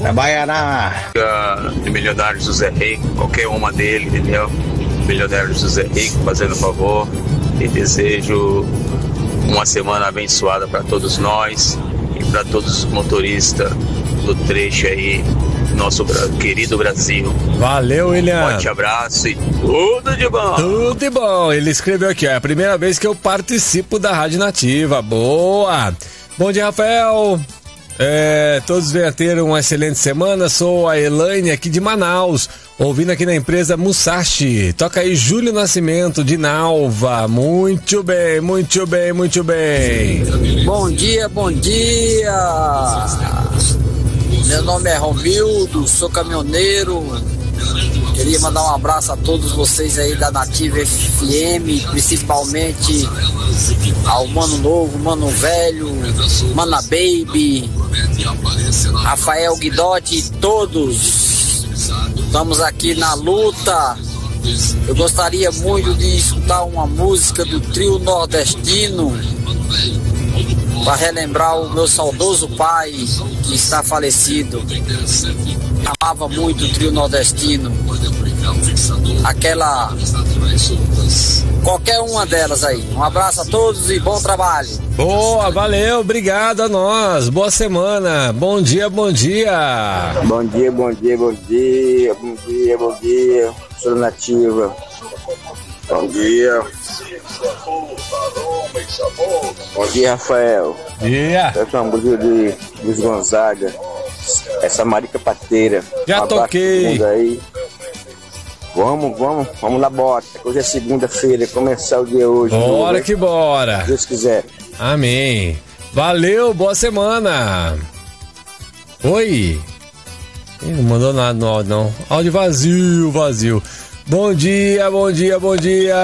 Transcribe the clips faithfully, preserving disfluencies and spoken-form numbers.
Trabalha na... De Milionário José Rico, qualquer uma dele, entendeu? Milionário José Rico, fazendo favor. E desejo uma semana abençoada para todos nós e para todos os motoristas do trecho aí, nosso querido Brasil. Valeu, William. Forte abraço e tudo de bom. Tudo de bom. Ele escreveu aqui, ó, é a primeira vez que eu participo da Rádio Nativa. Boa. Bom dia, Rafael. É, todos venham ter uma excelente semana. Sou a Elaine aqui de Manaus, ouvindo aqui na empresa Musashi. Toca aí Júlio Nascimento de Nalva. Muito bem, muito bem, muito bem. Bom dia, bom dia. Meu nome é Romildo, sou caminhoneiro. Queria mandar um abraço a todos vocês aí da Nativa F M, principalmente ao Mano Novo, Mano Velho, Mana Baby, Rafael Guidotti e todos. Estamos aqui na luta. Eu gostaria muito de escutar uma música do trio nordestino para relembrar o meu saudoso pai que está falecido. Amava muito o trio nordestino. Aquela... qualquer uma delas aí. Um abraço a todos e bom trabalho. Boa, valeu, obrigado a nós. Boa semana. Bom dia, bom dia. Bom dia, bom dia, bom dia. Bom dia, bom dia. Sou Nativa. Bom dia. Bom dia, Rafael. Dia. Eu sou uma música de Luiz Gonzaga. Essa marica pateira. Já um toquei. Aí. Vamos, vamos, vamos na bota. Hoje é segunda-feira, começar o dia hoje. Bora que bora. Se Deus quiser. Amém. Valeu, boa semana. Oi. Ih, não mandou nada no áudio, não. Áudio vazio, vazio. Bom dia, bom dia, bom dia.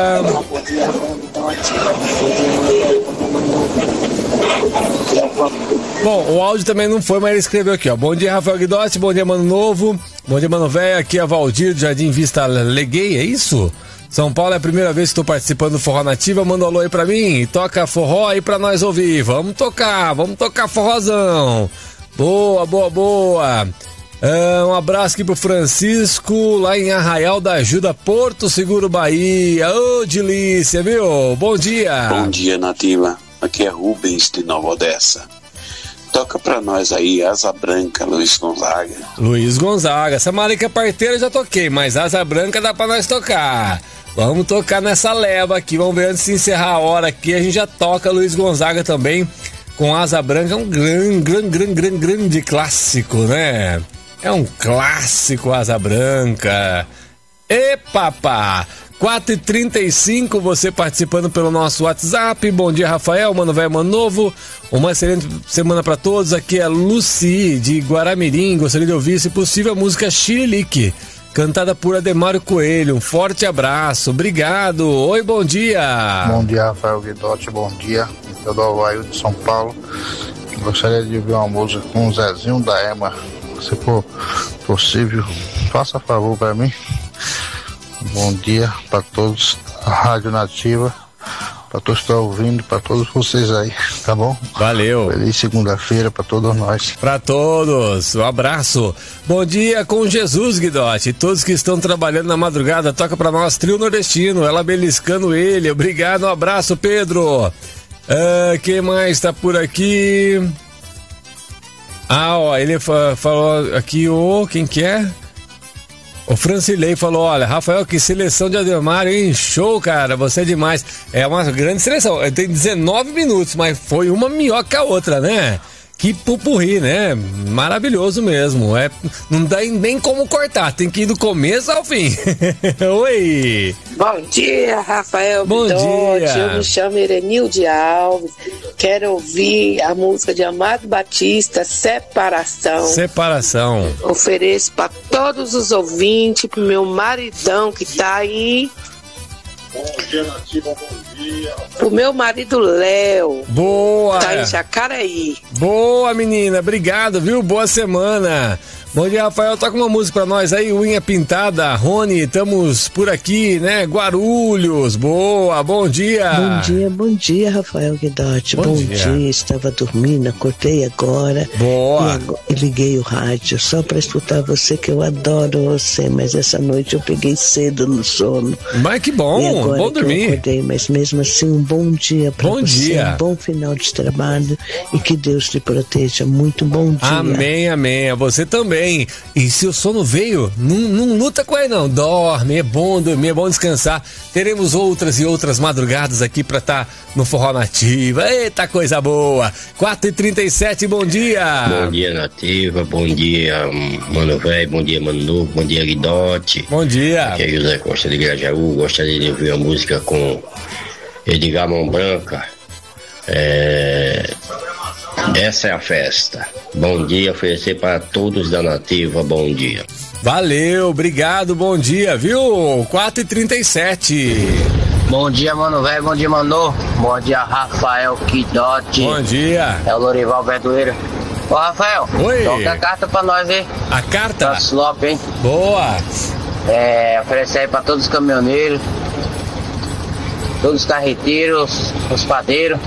Bom, o áudio também não foi, mas ele escreveu aqui, ó. Bom dia, Rafael Guidotti, bom dia, Mano Novo. Bom dia, Mano Velho. Aqui é a Valdir do Jardim Vista Leguei, é isso? São Paulo é a primeira vez que estou participando do Forró Nativa. Manda um alô aí pra mim. Toca forró aí pra nós ouvir. Vamos tocar, vamos tocar forrozão. Boa, boa, boa. Ah, um abraço aqui pro Francisco, lá em Arraial da Ajuda, Porto Seguro, Bahia. Ô, delícia, viu? Bom dia. Bom dia, Nativa. Aqui é Rubens de Nova Odessa. Toca pra nós aí, Asa Branca, Luiz Gonzaga. Luiz Gonzaga. Essa marica parteira eu já toquei, mas Asa Branca dá pra nós tocar. Vamos tocar nessa leva aqui. Vamos ver antes de encerrar a hora aqui. A gente já toca Luiz Gonzaga também com Asa Branca. É um grande, grande, grande, grande, grande clássico, né? É um clássico, Asa Branca. E papá! quatro e trinta e cinco, você participando pelo nosso WhatsApp. Bom dia, Rafael, Mano Velho, Mano Novo. Uma excelente semana para todos. Aqui é a Luci, de Guaramirim. Gostaria de ouvir, se possível, a música Xirilique, cantada por Ademário Coelho. Um forte abraço, obrigado. Oi, bom dia. Bom dia, Rafael Guidotti, bom dia. Eu do Havaí de São Paulo. Gostaria de ouvir uma música com o Zezinho da Ema. Se for possível, faça favor para mim. Bom dia para todos, a Rádio Nativa, para todos que estão ouvindo, para todos vocês aí, tá bom? Valeu. Feliz segunda-feira para todos nós. Para todos, um abraço. Bom dia com Jesus, Guidotti. Todos que estão trabalhando na madrugada, toca para nós, Trio Nordestino, ela beliscando ele. Obrigado, um abraço, Pedro. Ah, quem mais tá por aqui? Ah, ó, ele fa- falou aqui, ô, oh, quem que é? O Francilei falou, olha, Rafael, que seleção de Ademário, hein? Show, cara, você é demais. É uma grande seleção, tem dezenove minutos, mas foi uma melhor que a outra, né? Que pupurri, né? Maravilhoso mesmo. É, não dá nem como cortar, tem que ir do começo ao fim. Oi! Bom dia, Rafael Bom Guidotti. dia. Eu me chamo Erenilde Alves. Quero ouvir a música de Amado Batista, Separação. Separação. Ofereço para todos os ouvintes, pro meu maridão que tá aí. Bom dia, Nativa, bom dia. Pro meu marido Léo. Boa! Tá em Jacareí. Boa, menina, obrigado, viu? Boa semana. Bom dia, Rafael. Toca uma música pra nós aí, Unha Pintada. Rony, estamos por aqui, né? Guarulhos. Boa, bom dia. Bom dia, bom dia, Rafael Guidotti. Bom, bom dia. dia. Estava dormindo, acordei agora. Boa. E, agora, e liguei o rádio só pra escutar você, que eu adoro você. Mas essa noite eu peguei cedo no sono. Mas que bom, e agora bom que dormir. Eu acordei, mas mesmo assim, um bom dia pra bom você. Dia. Um bom final de trabalho e que Deus te proteja. Muito bom dia. Amém, amém. A você também. E se o sono veio, não, não luta com ele não, dorme, é bom dormir, é bom descansar. Teremos outras e outras madrugadas aqui pra estar tá no Forró Nativa. Eita, coisa boa. quatro e trinta e sete, bom dia. Bom dia, Nativa, bom dia, Mano Velho, bom dia, Mano Novo, bom dia, Guidotti. Bom dia. Aqui é José Costa de Grajaú, gostaria de ouvir a música com Edgar Mão Branca. É... Essa é a festa. Bom dia, oferecer para todos da Nativa, bom dia. Valeu, obrigado, bom dia, viu? quatro e trinta e sete. Bom dia, Mano Velho, bom dia, Mano. Bom dia, Rafael Guidotti. Bom dia. É o Lorival Verdoeiro. Ô, Rafael, oi. Toca a carta pra nós aí. A carta? Nosso Lopes, hein? Boa. É, oferecer aí pra todos os caminhoneiros, todos os carreteiros, os padeiros.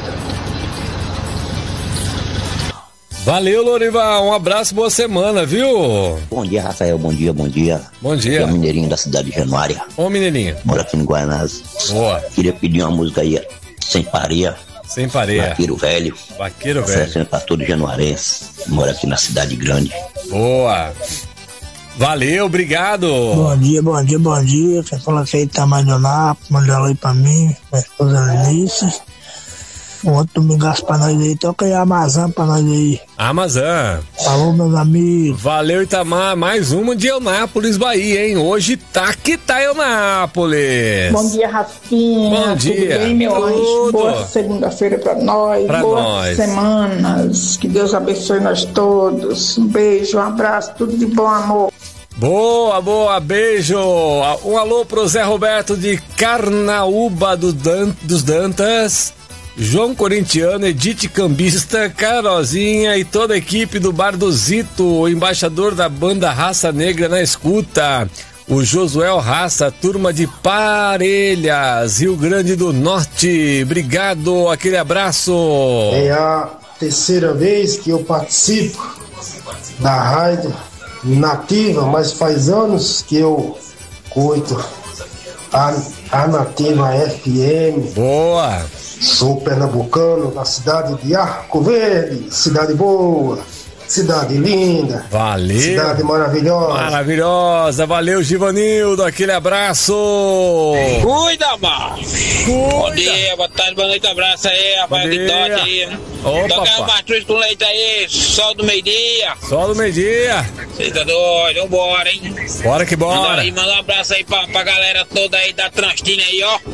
Valeu, Lorival, um abraço, boa semana, viu? Bom dia, Rafael, bom dia, bom dia. Bom dia. Aqui é o Mineirinho da cidade de Januária. Ô, Mineirinho. Moro aqui no Guaianazes. Boa. Queria pedir uma música aí, Sem Pareia. Sem Pareia. Vaqueiro Velho. Vaqueiro Velho. Oferecendo pra todo januarense. Moro aqui na cidade grande. Boa. Valeu, obrigado. Bom dia, bom dia, bom dia. Quem fala que aí tá mais de Onápolis, manda ela aí pra mim, minha esposa Alice. Um outro domingo pra nós aí, toca aí a Amazã pra nós aí. Amazã. Falou, meus amigos. Valeu, Itamar. Mais uma de Eunápolis, Bahia, hein? Hoje tá que tá Eunápolis. Bom dia, Rafinha. Bom dia. Tudo bem, meu Tudo. anjo? Boa segunda-feira pra nós. Pra Boas nós. semanas. Que Deus abençoe nós todos. Um beijo, um abraço, tudo de bom, amor. Boa, boa, beijo. Um alô pro Zé Roberto de Carnaúba do Dan, dos Dantas. João Corintiano, Edith Cambista, Carozinha e toda a equipe do Bar do Zito, o embaixador da banda Raça Negra na escuta, o Josuel Raça, turma de Parelhas, Rio Grande do Norte. Obrigado, aquele abraço. É a terceira vez que eu participo da rádio Nativa, mas faz anos que eu curto a, a Nativa F M. Boa. Sou pernambucano, da cidade de Arco Verde, cidade boa, cidade linda. Valeu. Cidade maravilhosa. Maravilhosa, valeu, Givanildo, aquele abraço. Cuida, mano. Bom dia, boa tarde, boa noite, abraço aí, Rafael Guidotti aí. Toca o Mastruz com leite aí, sol do meio-dia. Sol do meio-dia. Você tá doido, vambora, hein? Bora que bora. Manda, aí, manda um abraço aí pra, pra galera toda aí da Transtina aí, ó.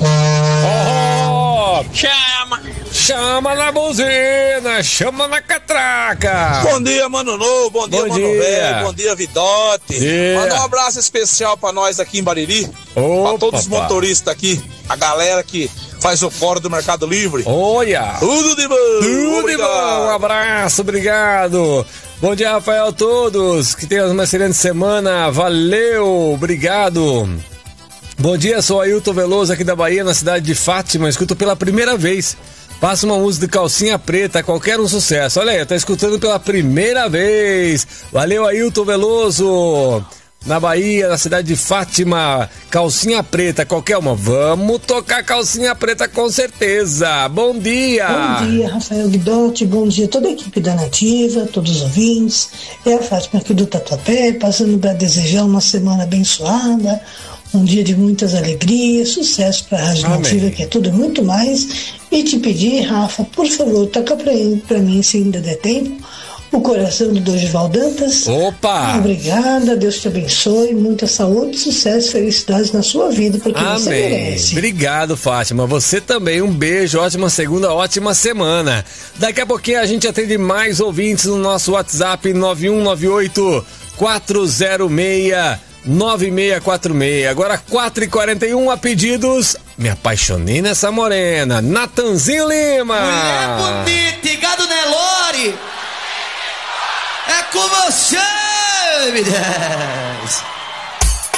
Oh, chama! Chama na buzina, chama na catraca. Bom dia, Mano Novo, bom dia, bom Mano dia. Velho, bom dia, Vidote. Yeah. Manda um abraço especial pra nós aqui em Bariri. Opa, pra todos os pá. motoristas aqui, a galera que faz o fora do Mercado Livre. Olha! Tudo de bom! Tudo de bom, um abraço, obrigado. Bom dia, Rafael, a todos. Que tenham uma excelente semana. Valeu, obrigado. Bom dia, sou Ailton Veloso aqui da Bahia, na cidade de Fátima. Escuto pela primeira vez. Passa uma música de Calcinha Preta, qualquer um sucesso. Olha aí, tá escutando pela primeira vez. Valeu, Ailton Veloso. Na Bahia, na cidade de Fátima, Calcinha Preta, qualquer uma. Vamos tocar Calcinha Preta com certeza. Bom dia. Bom dia, Rafael Guidotti. Bom dia toda a equipe da Nativa, todos os ouvintes. É a Fátima aqui do Tatuapé, passando para desejar uma semana abençoada. Um dia de muitas alegrias, sucesso para a Rádio Amém. Nativa, que é tudo muito mais. E te pedir, Rafa, por favor, toca para mim, se ainda der tempo, O Coração do Dorival Dantas. Opa! Obrigada, Deus te abençoe, muita saúde, sucesso, felicidades na sua vida, porque Amém. você merece. Obrigado, Fátima. Você também. Um beijo, ótima segunda, ótima semana. Daqui a pouquinho a gente atende mais ouvintes no nosso WhatsApp nove um nove oito, quatro zero seis, nove seis quatro seis. Agora quatro e quarenta e um a pedidos. Me apaixonei nessa morena. Natanzinho Lima. Mulher bonita, gado Nelore. É com você. evidente.